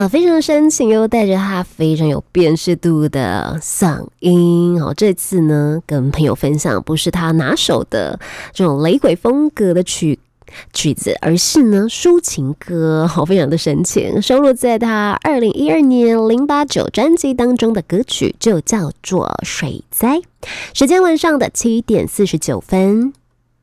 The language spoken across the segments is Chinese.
非常深情又带着他非常有辨识度的嗓音这次呢跟朋友分享不是他拿手的这种雷鬼风格的曲子，而是呢抒情歌，非常的深情，收录在他2012年089专辑当中的歌曲就叫做水灾。时间晚上的7点49分。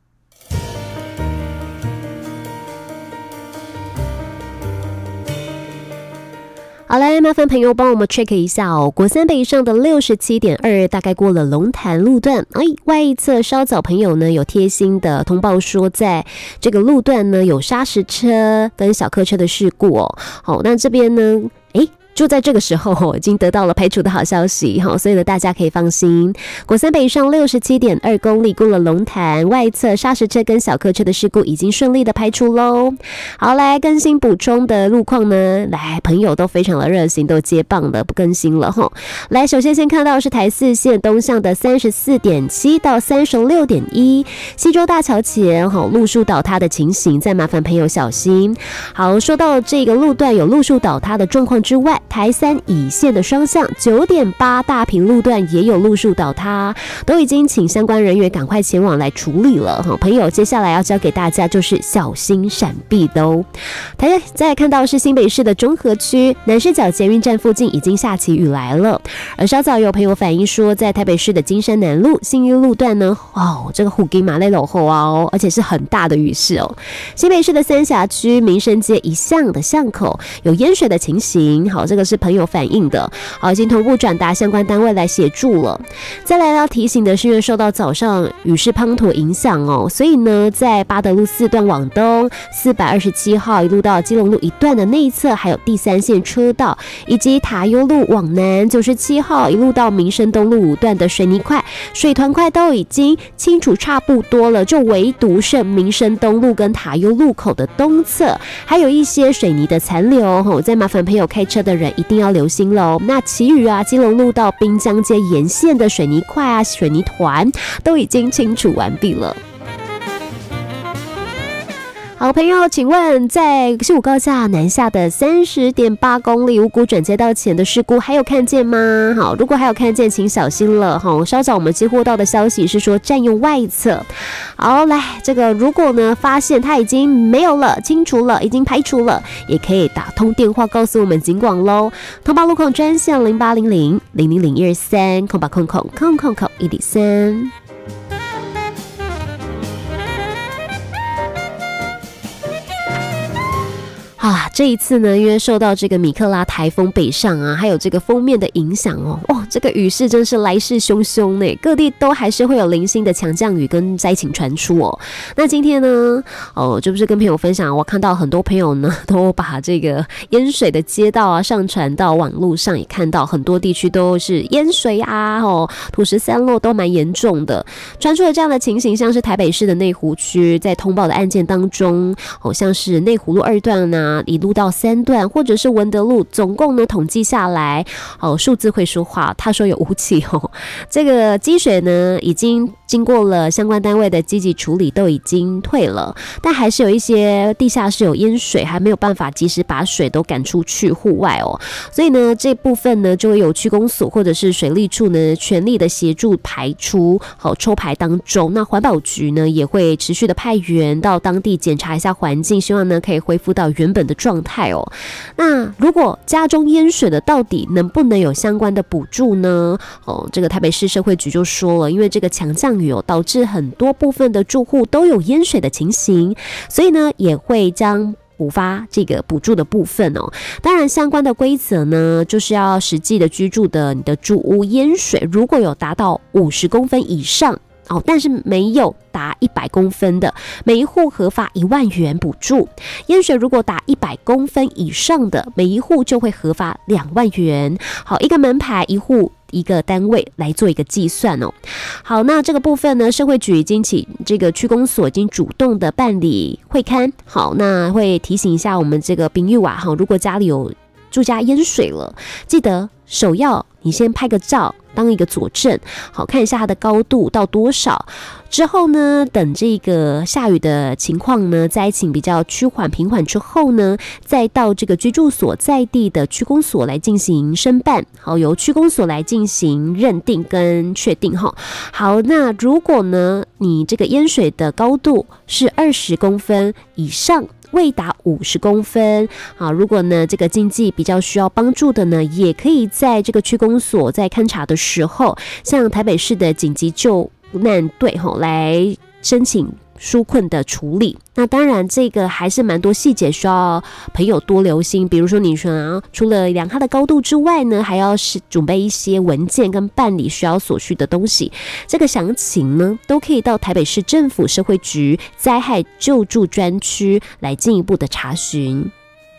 好来，麻烦朋友帮我们 check 一下国三北上的67.2大概过了龙潭路段，外一侧稍早朋友呢有贴心的通报说，在这个路段呢有砂石车跟小客车的事故好，那这边呢就在这个时候已经得到了排除的好消息所以呢大家可以放心，国三北上67.2公里过了龙潭，外侧砂石车跟小客车的事故已经顺利的排除咯。好，来更新补充的路况呢，来朋友都非常的热心，都接棒的不更新了来，首先先看到是台4线东向的34.7到36.1西洲大桥前路树倒塌的情形，再麻烦朋友小心。好，说到这个路段有路树倒塌的状况之外，台3乙线的双向9.8大坪路段也有路树倒塌，都已经请相关人员赶快前往来处理了朋友接下来要教给大家就是小心闪避的再来看到是新北市的中和区南势角捷运站附近已经下起雨来了，而稍早有朋友反映说，在台北市的金山南路信义路段呢这个虎金马类楼后而且是很大的雨势新北市的三峡区民生街一巷的巷口有淹水的情形，这个是朋友反映的，已经同步转达相关单位来协助了。再来要提醒的是，因为受到早上雨势滂沱影响所以呢，在八德路4段往东427号一路到基隆路一段的内侧，还有第3线车道，以及塔悠路往南97号一路到民生东路5段的水泥块、水团块都已经清除差不多了，就唯独是民生东路跟塔悠路口的东侧还有一些水泥的残留再麻烦朋友开车的人一定要留心咯。那其余基隆路到滨江街沿线的水泥块水泥团都已经清除完毕了。好朋友，请问在15高架南下的30.8公里五股转接道前的事故还有看见吗？好，如果还有看见请小心了稍早我们接获到的消息是说占用外侧。好，来这个如果呢发现它已经没有了，清除了，已经排除了，也可以打通电话告诉我们警广咯。通报路况专线0800-000-123空8空空空空空103。这一次呢，因为受到这个米克拉台风北上还有这个锋面的影响这个雨势真是来势汹汹呢，各地都还是会有零星的强降雨跟灾情传出那今天呢就不是跟朋友分享，我看到很多朋友呢都把这个淹水的街道上传到网络上，也看到很多地区都是淹水土石散落都蛮严重的，传出了这样的情形，像是台北市的内湖区在通报的案件当中像是内湖路2段一路到3段，或者是文德路，总共呢统计下来数字会说话，他说有5起这个积水呢已经经过了相关单位的积极处理，都已经退了，但还是有一些地下室有淹水，还没有办法及时把水都赶出去户外所以呢这部分呢就会有区公所或者是水利处呢全力的协助排出抽排当中，那环保局呢也会持续的派员到当地检查一下环境，希望呢可以恢复到原本的状态那如果家中淹水的到底能不能有相关的补助呢这个台北市社会局就说了，因为这个强降雨导致很多部分的住户都有淹水的情形，所以呢也会将补发这个补助的部分当然相关的规则呢就是要实际的居住的你的住屋淹水如果有达到50公分以上但是没有达100公分的，每一户核发1万元补助；淹水如果达100公分以上的，每一户就会核发2万元。好，一个门牌一户一个单位来做一个计算好，那这个部分呢，社会局已经请这个区公所已经主动的办理会勘。好，那会提醒一下我们这个朋友如果家里有住家淹水了，记得首要你先拍个照当一个佐证，好看一下它的高度到多少。之后呢，等这个下雨的情况呢，灾情比较趋缓平缓之后呢，再到这个居住所在地的区公所来进行申办，好，由区公所来进行认定跟确定哈。好，那如果呢，你这个淹水的高度是20公分以上，未达50公分啊，如果呢这个经济比较需要帮助的呢，也可以在这个区公所在勘察的时候，像台北市的紧急救难队来申请纾困的处理。那当然这个还是蛮多细节需要朋友多留心，比如说你说除了量它的高度之外呢，还要是准备一些文件跟办理需要所需的东西。这个详情呢，都可以到台北市政府社会局灾害救助专区来进一步的查询。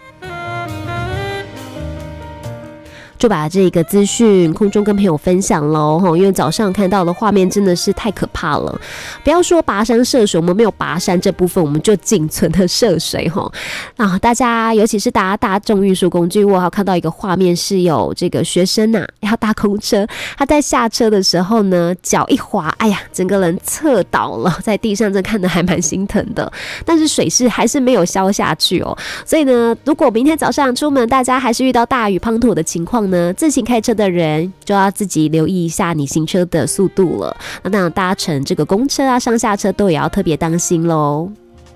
就把这个资讯空中跟朋友分享咯，因为早上看到的画面真的是太可怕了。不要说跋山涉水，我们没有跋山这部分，我们就仅存的涉水大家尤其是搭大众运输工具，我还看到一个画面是有这个学生要搭公车，他在下车的时候呢，脚一滑，哎呀，整个人侧倒了在地上，这看得还蛮心疼的。但是水势还是没有消下去所以呢，如果明天早上出门大家还是遇到大雨滂沱的情况呢，自行开车的人就要自己留意一下你行车的速度了。那当然搭乘这个公车上下车都也要特别当心咯。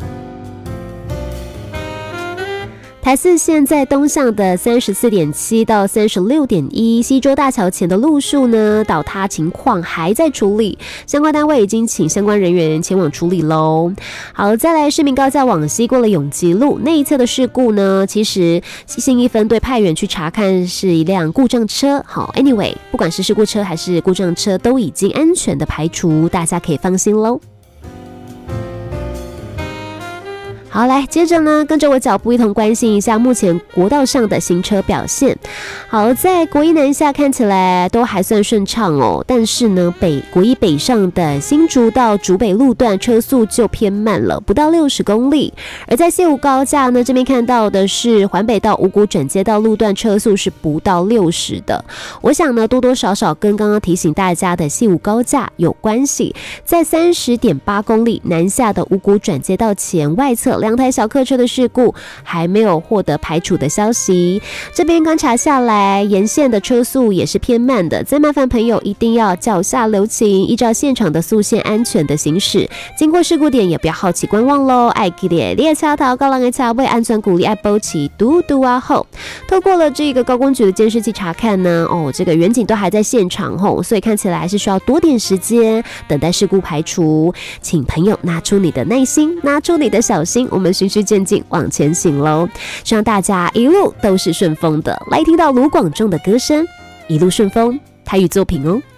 台四线在东向的 34.7 到 36.1 西洲大桥前的路树呢，倒塌情况还在处理，相关单位已经请相关人员前往处理咯。好，再来市民高架往西过了永吉路那一侧的事故呢，其实信义分队派员去查看是一辆故障车。好 ，anyway， 不管是事故车还是故障车都已经安全的排除，大家可以放心咯。好，来接着呢，跟着我脚步一同关心一下目前国道上的行车表现。好，在国一南下看起来都还算顺畅但是呢，国一北上的新竹到竹北路段车速就偏慢了，不到60公里。而在西武高架呢，这边看到的是环北到五股转接道路段车速是不到60的。我想呢，多多少少跟刚刚提醒大家的西武高架有关系。在30.8公里南下的五股转接道前外侧2台小客车的事故还没有获得排除的消息，这边观察下来，沿线的车速也是偏慢的，再麻烦朋友一定要脚下留情，依照现场的速线安全的行驶，经过事故点也不要好奇观望咯。爱记得列车头高浪的车位安全鼓励爱保持嘟嘟后。透过了这个高工局的监视器查看呢，这个远景都还在现场所以看起来还是需要多点时间等待事故排除，请朋友拿出你的耐心，拿出你的小心，我们循序渐进往前行咯。希望大家一路都是顺风的。来听到卢广仲的歌声，一路顺风台语作品